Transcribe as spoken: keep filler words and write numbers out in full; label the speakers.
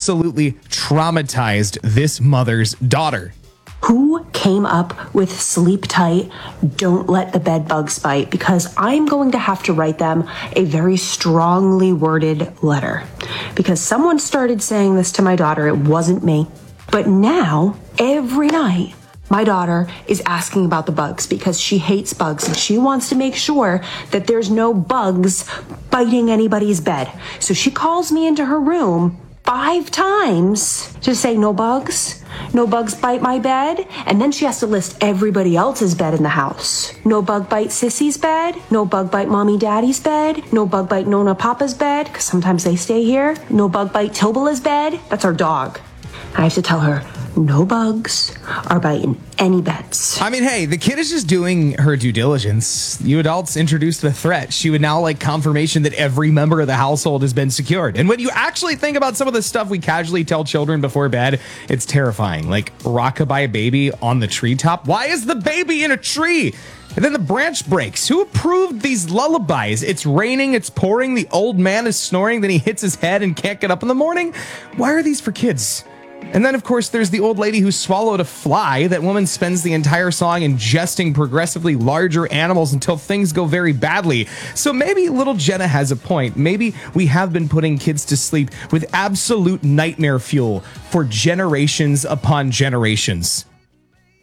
Speaker 1: absolutely traumatized this mother's daughter.
Speaker 2: Who came up with sleep tight, don't let the bed bugs bite? Because I'm going to have to write them a very strongly worded letter. Because someone started saying this to my daughter, it wasn't me. But now, every night, my daughter is asking about the bugs because she hates bugs and she wants to make sure that there's no bugs biting anybody's bed. So she calls me into her room five times to say no bugs, no bugs bite my bed. And then she has to list everybody else's bed in the house. No bug bite Sissy's bed, no bug bite mommy daddy's bed, no bug bite Nona Papa's bed, because sometimes they stay here. No bug bite Tobala's bed, that's our dog. I have to tell her, no bugs are biting any beds.
Speaker 1: I mean, hey, the kid is just doing her due diligence. You adults introduced the threat. She would now like confirmation that every member of the household has been secured. And when you actually think about some of the stuff we casually tell children before bed, it's terrifying. Like rockabye baby on the treetop. Why is the baby in a tree? And then the branch breaks. Who approved these lullabies? It's raining, it's pouring, the old man is snoring, then he hits his head and can't get up in the morning. Why are these for kids? And then, of course, there's the old lady who swallowed a fly. That woman spends the entire song ingesting progressively larger animals until things go very badly. So maybe little Jenna has a point. Maybe we have been putting kids to sleep with absolute nightmare fuel for generations upon generations.